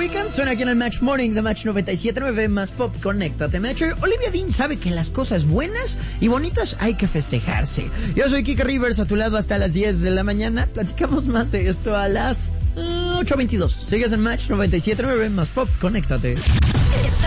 Weeknd suena aquí en el Match Morning de Match 97.9 más Pop. Conéctate, Matcher. Olivia Dean sabe que las cosas buenas y bonitas hay que festejarse. Yo soy Kike Rivers, a tu lado hasta las 10 de la mañana. Platicamos más de esto a las 8:22. Sigues en Match 97.9 más Pop. Conéctate.